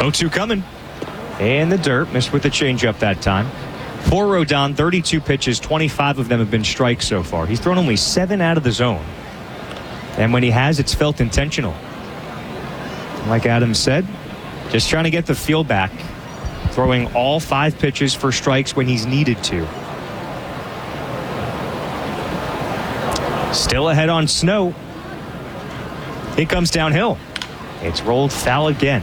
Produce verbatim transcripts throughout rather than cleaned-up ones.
oh two coming. In the dirt. Missed with the changeup that time. For Rodon, thirty-two pitches, twenty-five of them have been strikes so far. He's thrown only seven out of the zone. And when he has, it's felt intentional. Like Adam said, just trying to get the feel back. Throwing all five pitches for strikes when he's needed to. Still ahead on Snow. He comes downhill. It's rolled foul again.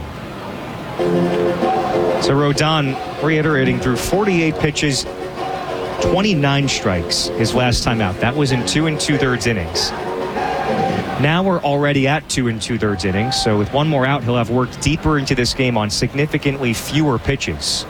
So Rodon, reiterating, through forty-eight pitches, twenty-nine strikes his last time out. That was in two and two-thirds innings. Now we're already at two and two-thirds innings, so with one more out, he'll have worked deeper into this game on significantly fewer pitches.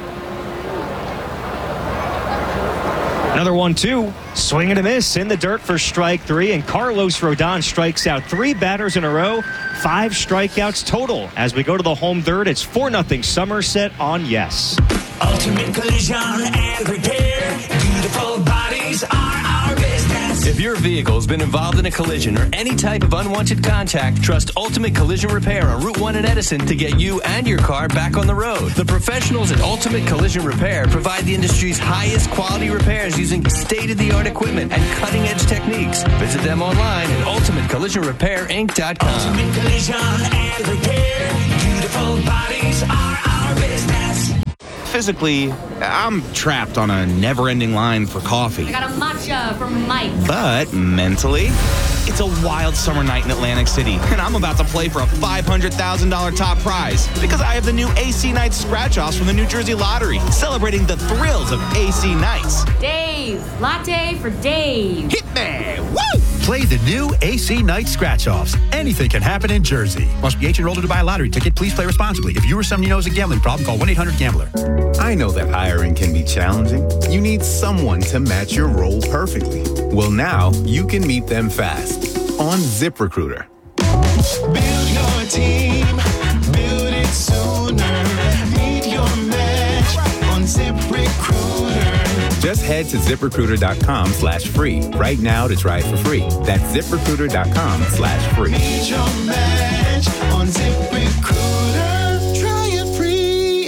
Another one two. Swing and a miss in the dirt for strike three, and Carlos Rodon strikes out three batters in a row. Five strikeouts total. As we go to the home third, it's four nothing Somerset on Yes. Ultimate Collision and Repair. Beautiful bodies are our business. If your vehicle's been involved in a collision or any type of unwanted contact, trust Ultimate Collision Repair on Route one in Edison to get you and your car back on the road. The professionals at Ultimate Collision Repair provide the industry's highest quality repairs using state-of-the-art equipment and cutting-edge techniques. Visit them online at ultimate collision repair inc dot com. Ultimate Collision and Repair. Beautiful bodies are our business. Physically, I'm trapped on a never-ending line for coffee. I got a matcha from Mike. But mentally, it's a wild summer night in Atlantic City, and I'm about to play for a five hundred thousand dollars top prize because I have the new A C Nights scratch-offs from the New Jersey Lottery, celebrating the thrills of A C Nights. Dave. Latte for Dave. Hit me! Woo! Play the new A C Night Scratch-Offs. Anything can happen in Jersey. Must be eighteen or older to buy a lottery ticket. Please play responsibly. If you or someone you know has a gambling problem, call one eight hundred gambler. I know that hiring can be challenging. You need someone to match your role perfectly. Well, now you can meet them fast on ZipRecruiter. Build your team. Build it sooner. Meet your match on ZipRecruiter. Just head to ZipRecruiter.com slash free right now to try it for free. That's ZipRecruiter.com slash free. Meet your match on ZipRecruiter. Try it free.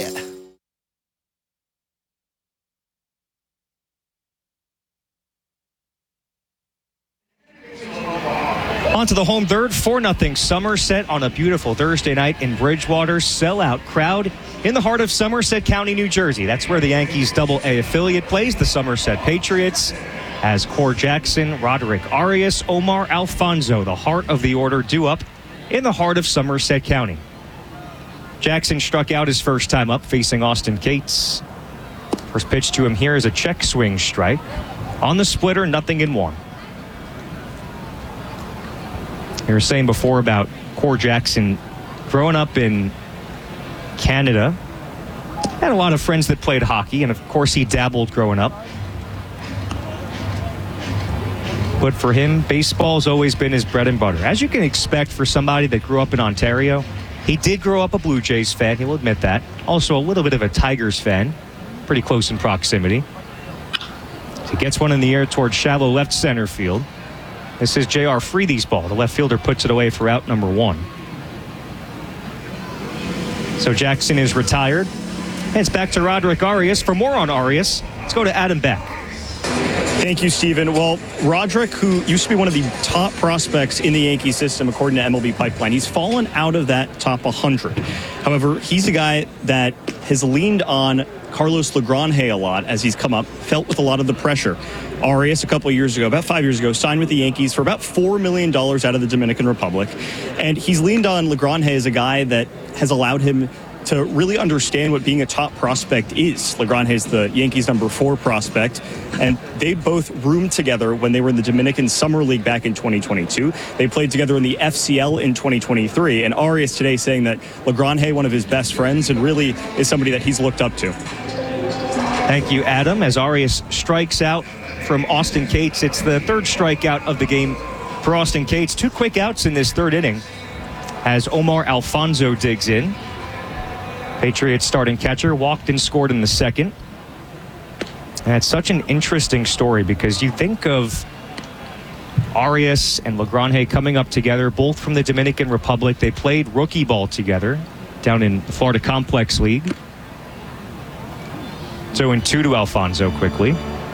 On to the home third, four nothing Somerset on a beautiful Thursday night in Bridgewater. Sellout crowd in the heart of Somerset County, New Jersey. That's where the Yankees Double A affiliate plays, the Somerset Patriots. As Core Jackson, Roderick Arias, Omar Alfonso, the heart of the order, due up in the heart of Somerset County. Jackson struck out his first time up facing Austin Cates. First pitch to him here is a check swing strike. On the splitter, nothing in one. You were saying before about Core Jackson growing up in Canada. Had a lot of friends that played hockey, and of course he dabbled growing up. But for him, baseball's always been his bread and butter. As you can expect for somebody that grew up in Ontario, he did grow up a Blue Jays fan, he'll admit that. Also a little bit of a Tigers fan, pretty close in proximity. So he gets one in the air towards shallow left center field. This is J R Freedy's ball. The left fielder puts it away for out number one. So Jackson is retired. And it's back to Roderick Arias. For more on Arias, let's go to Adam Beck. Thank you, Stephen. Well, Roderick, who used to be one of the top prospects in the Yankee system, according to M L B Pipeline, he's fallen out of that top one hundred. However, he's a guy that has leaned on Carlos Lagrange a lot as he's come up, felt with a lot of the pressure. Arias, a couple of years ago, about five years ago, signed with the Yankees for about four million dollars out of the Dominican Republic. And he's leaned on Lagrange as a guy that has allowed him to really understand what being a top prospect is. Lagrange is the Yankees' number four prospect, and they both roomed together when they were in the Dominican Summer League back in twenty twenty-two. They played together in the F C L in twenty twenty-three, and Arias today saying that Lagrange, one of his best friends, and really is somebody that he's looked up to. Thank you, Adam. As Arias strikes out from Austin Cates, it's the third strikeout of the game for Austin Cates. Two quick outs in this third inning as Omar Alfonso digs in. Patriots starting catcher walked and scored in the second. And it's such an interesting story because you think of Arias and Lagrange coming up together, both from the Dominican Republic. They played rookie ball together. down in the Florida Complex League. So in two to Alfonso quickly.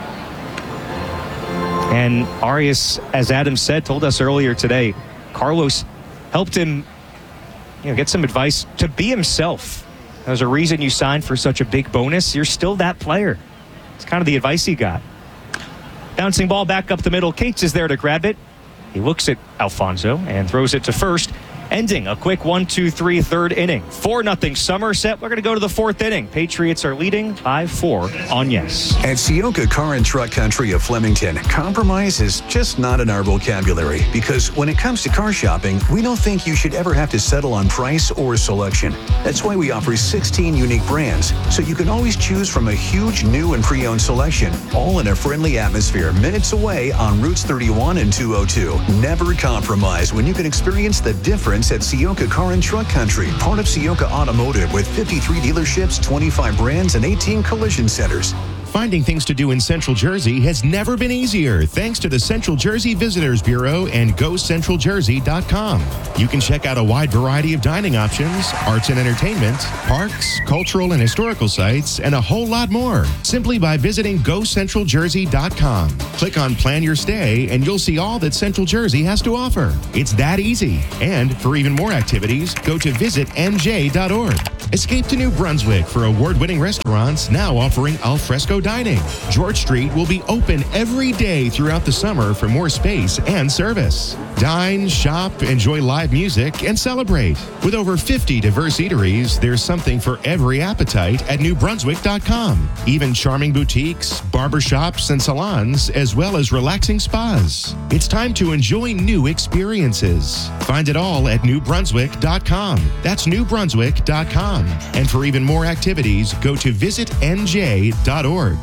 And Arias, as Adam said, told us earlier today, Carlos helped him, you know, get some advice to be himself. There's a reason you signed for such a big bonus. You're still that player. It's kind of the advice he got. Bouncing ball back up the middle. Cates is there to grab it. He looks at Alfonso and throws it to first, ending a quick one two three third inning. four nothing Somerset. We're going to go to the fourth inning. Patriots are leading by four on Yes. At Sioka Car and Truck Country of Flemington, compromise is just not in our vocabulary, because when it comes to car shopping, we don't think you should ever have to settle on price or selection. That's why we offer sixteen unique brands, so you can always choose from a huge new and pre-owned selection, all in a friendly atmosphere minutes away on Routes thirty-one and two oh two. Never compromise when you can experience the difference at Sioka Car and Truck Country, part of Sioka Automotive, with fifty-three dealerships, twenty-five brands, and eighteen collision centers. Finding things to do in Central Jersey has never been easier thanks to the Central Jersey Visitors Bureau and go central jersey dot com. You can check out a wide variety of dining options, arts and entertainment, parks, cultural and historical sites, and a whole lot more simply by visiting go central jersey dot com. Click on Plan Your Stay and you'll see all that Central Jersey has to offer. It's that easy. And for even more activities, go to visit n j dot org. Escape to New Brunswick for award-winning restaurants now offering al fresco dining. George Street will be open every day throughout the summer for more space and service. Dine, shop, enjoy live music, and celebrate. With over fifty diverse eateries, there's something for every appetite at new brunswick dot com. Even charming boutiques, barbershops, and salons, as well as relaxing spas. It's time to enjoy new experiences. Find it all at new brunswick dot com. That's new brunswick dot com. And for even more activities, go to visit n j dot org.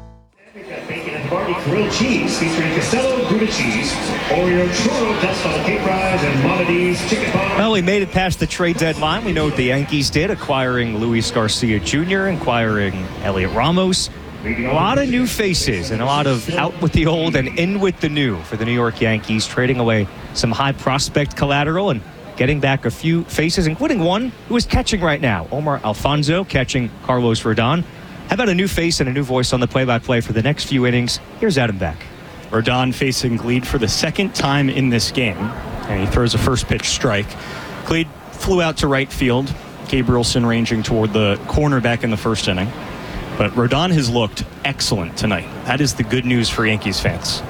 Bacon and Barney grilled cheese featuring Castello Gouda cheese, Oreo churro dust on cake fries, and Monadise chicken bar. Well, we made it past the trade deadline. We know what the Yankees did, acquiring Luis Garcia Junior, acquiring Elliot Ramos. A lot of new faces and a lot of out with the old and in with the new for the New York Yankees, trading away some high prospect collateral and getting back a few faces, including one who is catching right now. Omar Alfonso catching Carlos Rodon. How about a new face and a new voice on the play-by-play for the next few innings? Here's Adam Beck. Rodon facing Gleed for the second time in this game, and he throws a first pitch strike. Gleed flew out to right field. Gabrielson ranging toward the corner back in the first inning. But Rodon has looked excellent tonight. That is the good news for Yankees fans.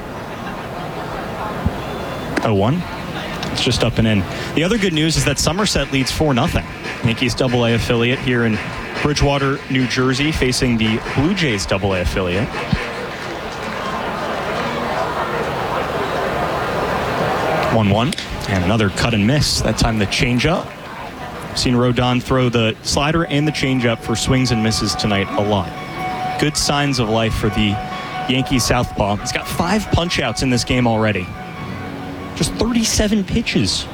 oh one. It's just up and in. The other good news is that Somerset leads four nothing. Yankees double A affiliate here in Bridgewater, New Jersey, facing the Blue Jays double A affiliate. one one. And another cut and miss. That time the changeup. Seen Rodon throw the slider and the changeup for swings and misses tonight a lot. Good signs of life for the Yankee southpaw. He's got five punch-outs in this game already. Just thirty-seven pitches.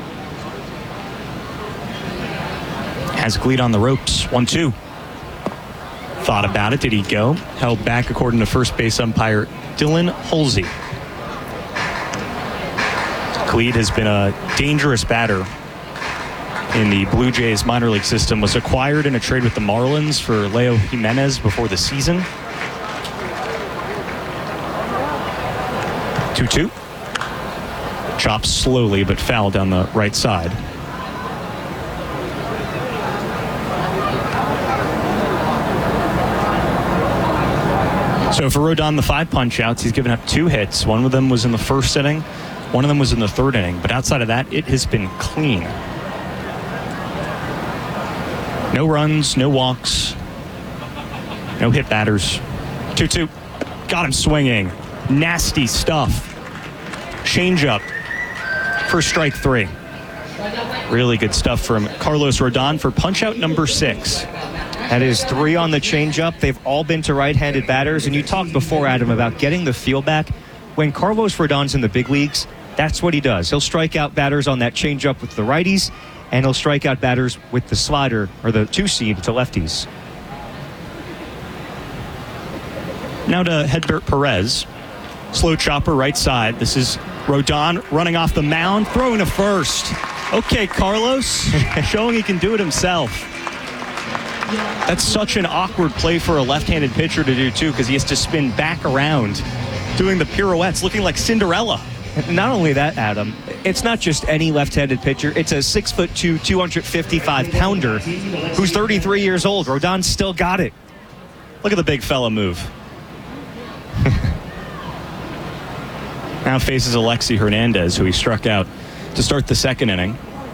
Has Gleed on the ropes. one two. Thought about it. Did he go? Held back according to first base umpire Dylan Holsey. Gleed has been a dangerous batter in the Blue Jays minor league system. Was acquired in a trade with the Marlins for Leo Jimenez before the season. two two. Chops slowly but foul down the right side. So for Rodon, the five punch-outs, he's given up two hits. One of them was in the first inning. One of them was in the third inning. But outside of that, it has been clean. No runs, no walks, no hit batters. two two. Got him swinging. Nasty stuff. Changeup for strike three. Really good stuff from Carlos Rodon for punch-out number six. That is three on the changeup. They've all been to right-handed batters. And you talked before, Adam, about getting the feel back. When Carlos Rodon's in the big leagues, that's what he does. He'll strike out batters on that changeup with the righties, and he'll strike out batters with the slider, or the two-seam to lefties. Now to Hedbert Perez. Slow chopper right side. This is Rodon running off the mound, throwing to first. Okay, Carlos, showing he can do it himself. That's such an awkward play for a left-handed pitcher to do, too, because he has to spin back around doing the pirouettes, looking like Cinderella. Not only that, Adam, it's not just any left-handed pitcher. It's a six foot two, two hundred fifty-five pounder who's thirty-three years old. Rodon still got it. Look at the big fella move. Now faces Alexi Hernandez, who he struck out to start the second inning.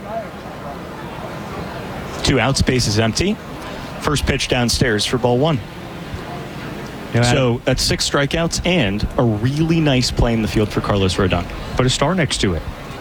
Two outs, base is empty. First pitch downstairs for ball one. So that's six strikeouts and a really nice play in the field for Carlos Rodon. Put a star next to it.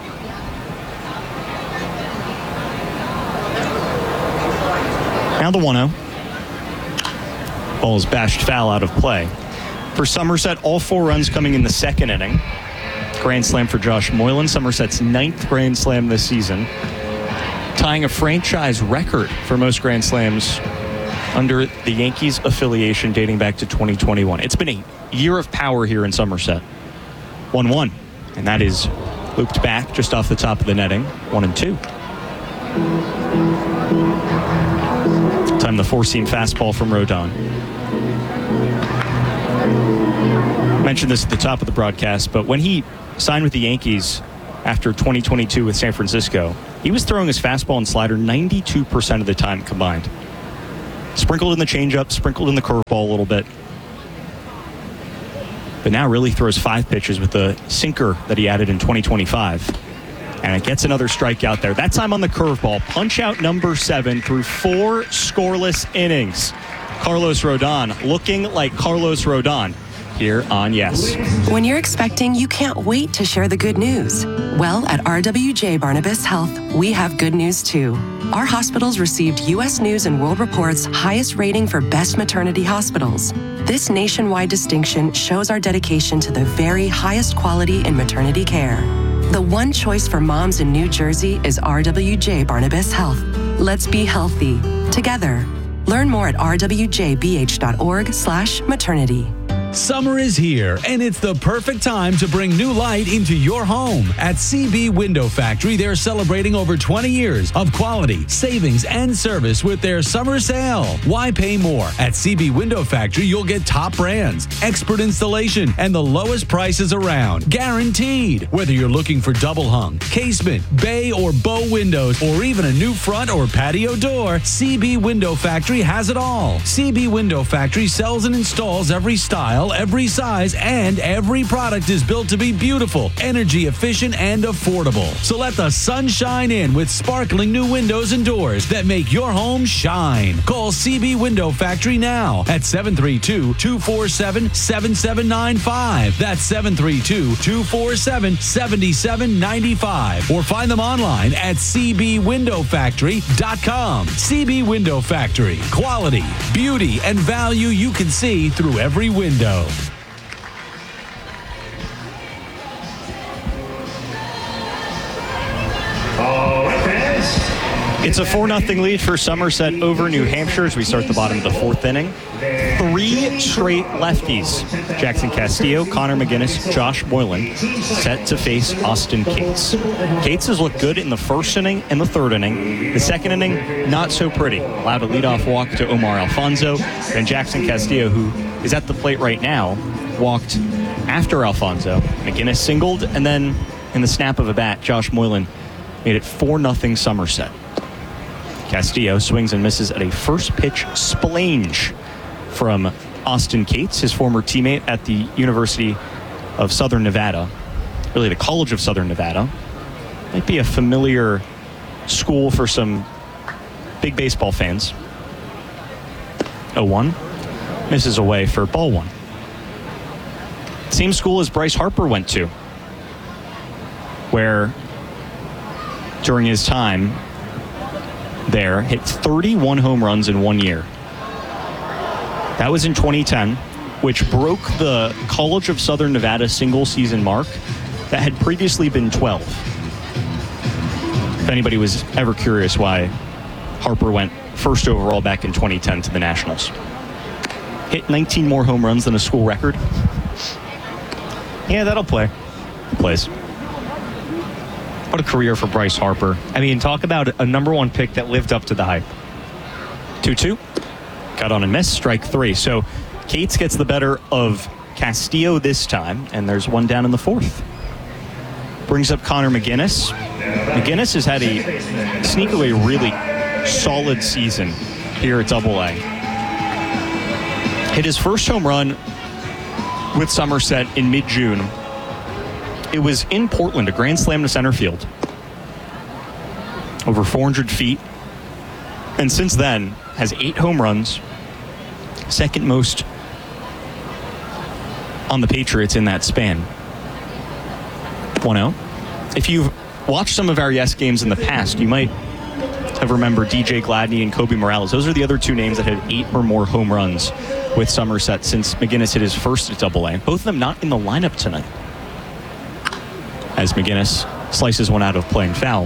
Now the one oh. Ball is bashed foul out of play. For Somerset, all four runs coming in the second inning. Grand slam for Josh Moylan, Somerset's ninth grand slam this season. Tying a franchise record for most grand slams under the Yankees affiliation dating back to twenty twenty-one. It's been a year of power here in Somerset. one one. And that is looped back just off the top of the netting. one and two. Time the four-seam fastball from Rodon. Mentioned this at the top of the broadcast, but when he signed with the Yankees after twenty twenty-two with San Francisco, he was throwing his fastball and slider ninety-two percent of the time combined. Sprinkled in the changeup, sprinkled in the curveball a little bit. But now really throws five pitches with the sinker that he added in twenty twenty-five. And it gets another strikeout there. That time on the curveball. Punch out number seven through four scoreless innings. Carlos Rodon looking like Carlos Rodon here on Yes. When you're expecting, you can't wait to share the good news. Well, at R W J Barnabas Health, we have good news too. Our hospitals received U S News and World Report's highest rating for best maternity hospitals. This nationwide distinction shows our dedication to the very highest quality in maternity care. The one choice for moms in New Jersey is R W J Barnabas Health. Let's be healthy together. Learn more at r w j b h dot org slash maternity. Summer is here, and it's the perfect time to bring new light into your home. At C B Window Factory, they're celebrating over twenty years of quality, savings, and service with their summer sale. Why pay more? At C B Window Factory, you'll get top brands, expert installation, and the lowest prices around. Guaranteed. Whether you're looking for double hung, casement, bay, or bow windows, or even a new front or patio door, C B Window Factory has it all. C B Window Factory sells and installs every style, every size, and every product is built to be beautiful, energy efficient, and affordable. So let the sun shine in with sparkling new windows and doors that make your home shine. Call C B Window Factory now at seven three two, two four seven, seven seven nine five. That's seven three two, two four seven, seven seven nine five. Or find them online at c b window factory dot com. C B Window Factory. Quality, beauty, and value you can see through every window. All right, fans. It's a four nothing lead for Somerset over New Hampshire as we start the bottom of the fourth inning. Three straight lefties. Jackson Castillo, Connor McGinnis, Josh Moylan set to face Austin Cates. Cates has looked good in the first inning and the third inning. The second inning, not so pretty. Allowed a leadoff walk to Omar Alfonso. And Jackson Castillo, who is at the plate right now, walked after Alfonso. McGinnis singled, and then in the snap of a bat, Josh Moylan made it four nothing Somerset. Castillo swings and misses at a first pitch splange from Austin Cates, his former teammate at the University of Southern Nevada, really the College of Southern Nevada. Might be a familiar school for some big baseball fans. oh one, misses away for ball one. Same school as Bryce Harper went to, where during his time there, hit thirty-one home runs in one year. That was in twenty ten, which broke the College of Southern Nevada single season mark that had previously been twelve. If anybody was ever curious why Harper went first overall back in twenty ten to the Nationals. Hit nineteen more home runs than a school record. Yeah, that'll play. It plays. What a career for Bryce Harper. I mean, talk about a number one pick that lived up to the hype. two two. Got on and missed, strike three. So Cates gets the better of Castillo this time, and there's one down in the fourth. Brings up Connor McGinnis. McGinnis has had a sneakily really solid season here at Double A. Hit his first home run with Somerset in mid-June. It was in Portland, a grand slam to center field. Over four hundred feet. And since then, has eight home runs. Second most on the Patriots in that span. one oh. If you've watched some of our Yes games in the past, you might have remembered D J Gladney and Kobe Morales. Those are the other two names that had eight or more home runs with Somerset since McGinnis hit his first at Double A. Both of them not in the lineup tonight, as McGinnis slices one out of playing foul.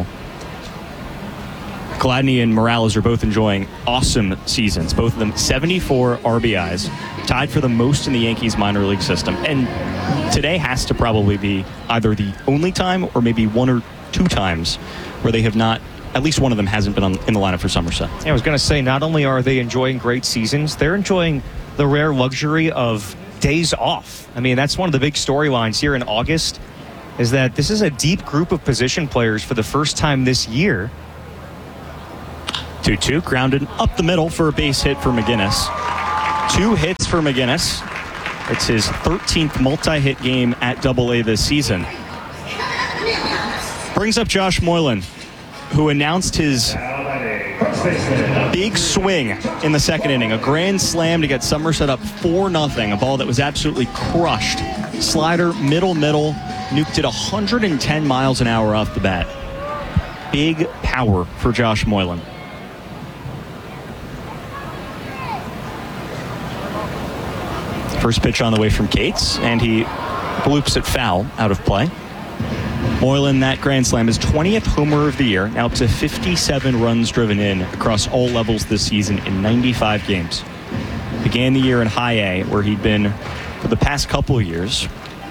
Gladney and Morales are both enjoying awesome seasons. Both of them seventy-four R B Is, tied for the most in the Yankees minor league system. And today has to probably be either the only time or maybe one or two times where they have not, at least one of them hasn't been on, in the lineup for Somerset. Yeah, I was going to say, not only are they enjoying great seasons, they're enjoying the rare luxury of days off. I mean, that's one of the big storylines here in August, is that this is a deep group of position players for the first time this year. two two, grounded up the middle for a base hit for McGinnis. Two hits for McGinnis. It's his thirteenth multi-hit game at Double A this season. Brings up Josh Moylan, who announced his big swing in the second inning. A grand slam to get Somerset up four nothing. A ball that was absolutely crushed. Slider, middle, middle. Nuked it one hundred ten miles an hour off the bat. Big power for Josh Moylan. First pitch on the way from Cates, and he bloops it foul out of play. Moylan, that grand slam, his twentieth homer of the year, now up to fifty-seven runs driven in across all levels this season in ninety-five games. Began the year in high A, where he'd been for the past couple of years.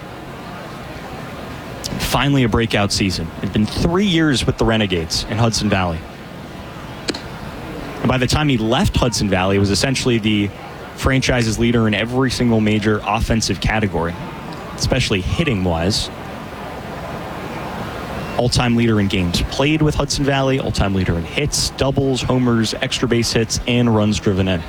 Finally a breakout season. It'd been three years with the Renegades in Hudson Valley. And by the time he left Hudson Valley, it was essentially the franchise's leader in every single major offensive category, especially hitting-wise. All-time leader in games played with Hudson Valley, all-time leader in hits, doubles, homers, extra base hits, and runs driven in.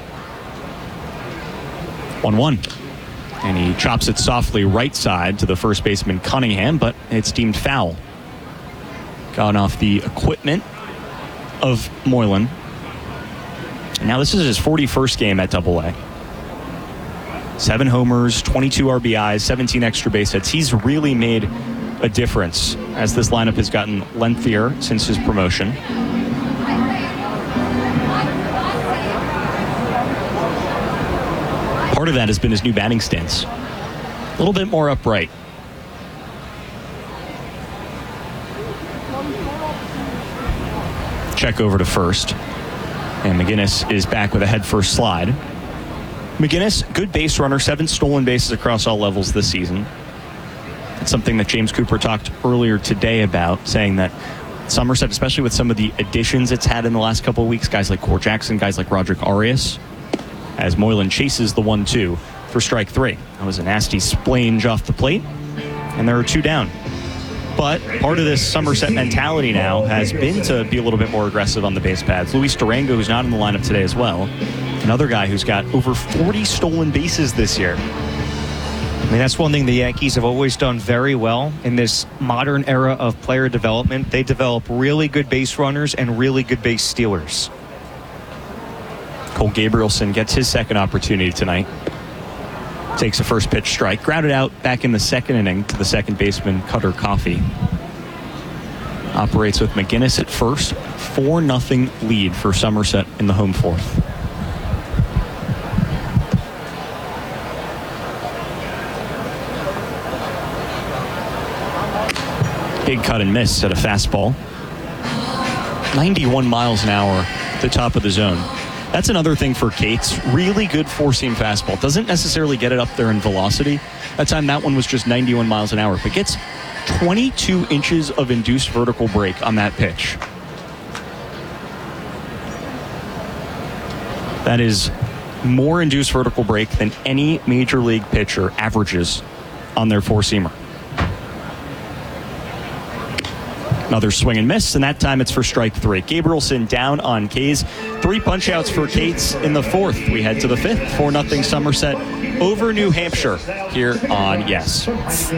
one one. And he chops it softly right side to the first baseman Cunningham, but it's deemed foul. Gone off the equipment of Moylan. And now this is his forty-first game at Double A. Seven homers, twenty-two R B Is, seventeen extra base hits. He's really made a difference as this lineup has gotten lengthier since his promotion. Part of that has been his new batting stance. A little bit more upright. Check over to first. And McGinnis is back with a head-first slide. McGinnis, good base runner, seven stolen bases across all levels this season. It's something that James Cooper talked earlier today about, saying that Somerset, especially with some of the additions it's had in the last couple of weeks, guys like Core Jackson, guys like Roderick Arias, as Moylan chases the one two for strike three. That was a nasty splange off the plate, and there are two down. But part of this Somerset mentality now has been to be a little bit more aggressive on the base paths. Luis Durango, who's not in the lineup today as well, another guy who's got over forty stolen bases this year. I mean, that's one thing the Yankees have always done very well in this modern era of player development. They develop really good base runners and really good base stealers. Cole Gabrielson gets his second opportunity tonight. Takes a first pitch strike. Grounded out back in the second inning to the second baseman, Cutter Coffey. Operates with McGinnis at first. four nothing lead for Somerset in the home fourth. Big cut and miss at a fastball. ninety-one miles an hour at the top of the zone. That's another thing for Cates. Really good four-seam fastball. Doesn't necessarily get it up there in velocity. That time that one was just ninety-one miles an hour, but gets twenty-two inches of induced vertical break on that pitch. That is more induced vertical break than any major league pitcher averages on their four-seamer. Another swing and miss, and that time it's for strike three. Gabrielson down on K's. Three punch-outs for Cates in the fourth. We head to the fifth. four nothing Somerset over New Hampshire here on Yes.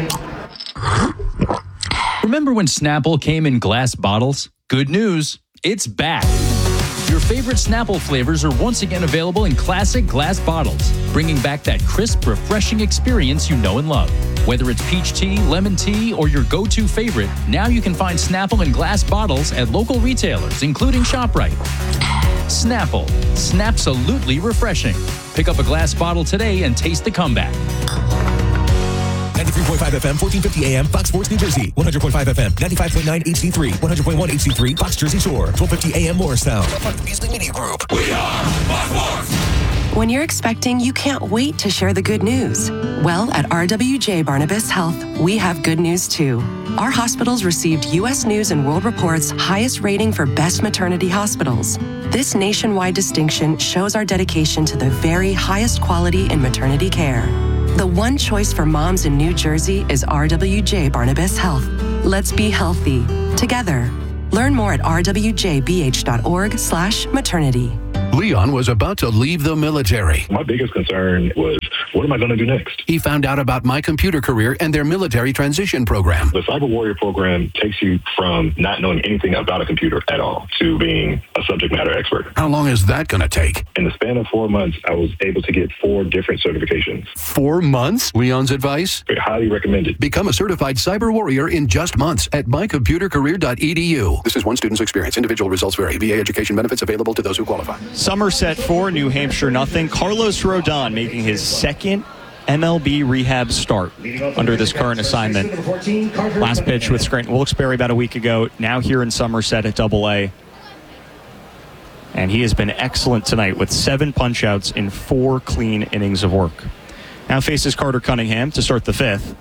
Remember when Snapple came in glass bottles? Good news, it's back. Your favorite Snapple flavors are once again available in classic glass bottles, bringing back that crisp, refreshing experience you know and love. Whether it's peach tea, lemon tea, or your go-to favorite, now you can find Snapple in glass bottles at local retailers, including ShopRite. Snapple. Snapsolutely refreshing. Pick up a glass bottle today and taste the comeback. ninety-three point five F M, fourteen fifty A M, Fox Sports New Jersey. one hundred point five F M, ninety-five point nine H D three, one hundred point one H D three, Fox Jersey Shore. twelve fifty A M Morristown. Part of the Beasley Media Group. We are Fox Sports. When you're expecting, you can't wait to share the good news. Well, at R W J Barnabas Health, we have good news too. Our hospitals received U S News and World Report's highest rating for best maternity hospitals. This nationwide distinction shows our dedication to the very highest quality in maternity care. The one choice for moms in New Jersey is R W J Barnabas Health. Let's be healthy together. Learn more at r w j b h dot org slash maternity. Leon was about to leave the military. My biggest concern was, what am I going to do next? He found out about My Computer Career and their military transition program. The Cyber Warrior program takes you from not knowing anything about a computer at all to being a subject matter expert. How long is that going to take? In the span of four months, I was able to get four different certifications. Four months? Leon's advice? I highly recommend it. Become a certified cyber warrior in just months at my computer career dot e d u. This is one student's experience. Individual results vary. V A education benefits available to those who qualify. Somerset four, New Hampshire nothing. Carlos Rodon making his second M L B rehab start under this current assignment. Last pitch with Scranton Wilkes-Barre about a week ago. Now here in Somerset at Double A. And he has been excellent tonight with seven punch-outs in four clean innings of work. Now faces Carter Cunningham to start the fifth.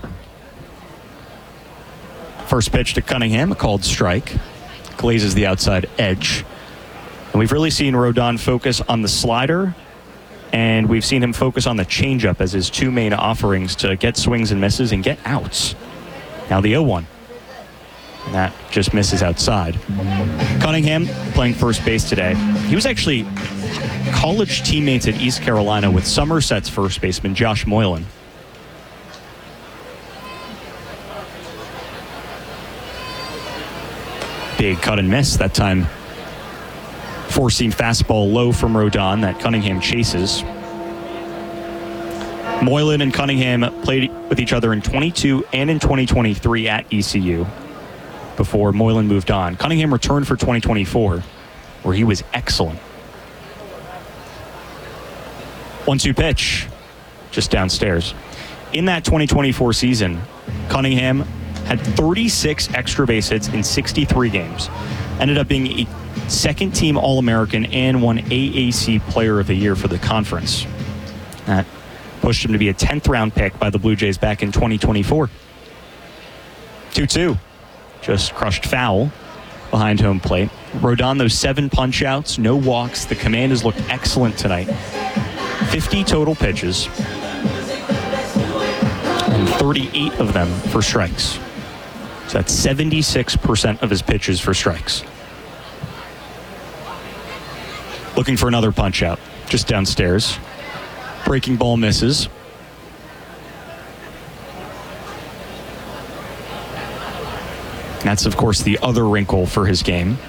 First pitch to Cunningham, a called strike. Glazes the outside edge. And we've really seen Rodon focus on the slider, and we've seen him focus on the changeup as his two main offerings to get swings and misses and get outs. Now the oh one. And that just misses outside. Cunningham playing first base today. He was actually college teammates at East Carolina with Somerset's first baseman, Josh Moylan. Big cut and miss that time. Four-seam fastball low from Rodon that Cunningham chases. Moylan and Cunningham played with each other in twenty-two and in twenty twenty-three at E C U before Moylan moved on. Cunningham returned for twenty twenty-four, where he was excellent. one two pitch, just downstairs. In that twenty twenty-four season, Cunningham had thirty-six extra base hits in sixty-three games. Ended up being a second team All-American and won A A C Player of the Year for the conference. That pushed him to be a tenth round pick by the Blue Jays back in twenty twenty-four. two two. Just crushed foul behind home plate. Rodon, those seven punch outs, no walks. The command has looked excellent tonight. fifty total pitches. And thirty-eight of them for strikes. So that's seventy-six percent of his pitches for strikes. Looking for another punch out, just downstairs. Breaking ball misses. That's, of course, the other wrinkle for his game.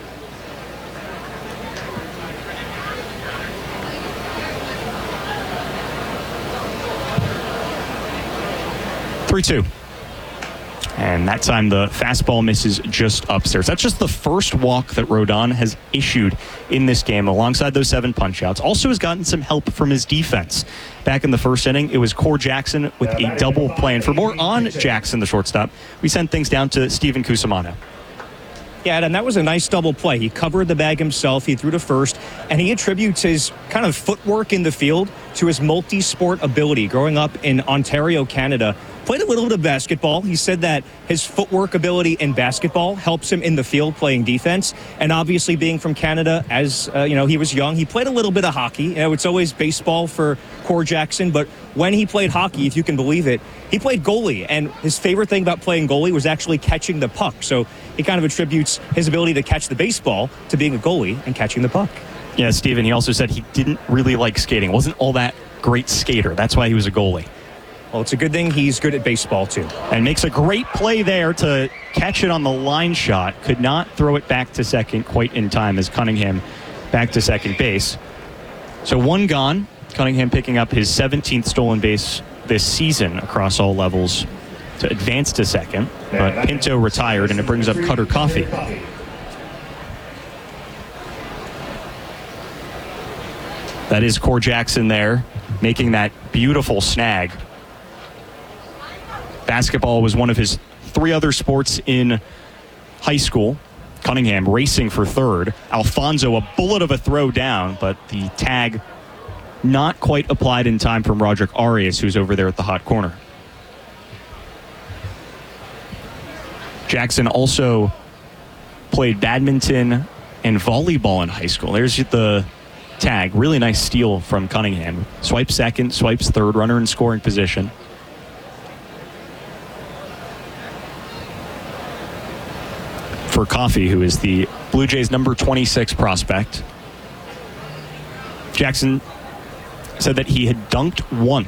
three two. And that time the fastball misses just upstairs. That's just the first walk that Rodon has issued in this game alongside those seven punch-outs. Also has gotten some help from his defense. Back in the first inning, it was Core Jackson with a double play. And for more on Jackson, the shortstop, we sent things down to Steven Cusimano. Yeah, and that was a nice double play. He covered the bag himself. He threw to first, and he attributes his kind of footwork in the field to his multi-sport ability. Growing up in Ontario, Canada, played a little bit of basketball. He said that his footwork ability in basketball helps him in the field playing defense. And obviously being from Canada, as uh, you know, he was young, he played a little bit of hockey. You know, it's always baseball for Core Jackson, but when he played hockey, if you can believe it, he played goalie. And his favorite thing about playing goalie was actually catching the puck. So he kind of attributes his ability to catch the baseball to being a goalie and catching the puck. Yeah, Steven, he also said he didn't really like skating. Wasn't all that great skater. That's why he was a goalie. Well, it's a good thing he's good at baseball, too. And makes a great play there to catch it on the line shot. Could not throw it back to second quite in time as Cunningham back to second base. So one gone. Cunningham picking up his seventeenth stolen base this season across all levels to advance to second. But Pinto retired, and it brings up Cutter Coffee. That is Core Jackson there, making that beautiful snag. Basketball was one of his three other sports in high school. Cunningham racing for third. Alfonso, a bullet of a throw down, but the tag not quite applied in time from Roderick Arias, who's over there at the hot corner. Jackson also played badminton and volleyball in high school. There's the tag. Really nice steal from Cunningham. Swipes second, swipes third, runner in scoring position. For Coffee, who is the Blue Jays' number twenty-six prospect. Jackson said that he had dunked once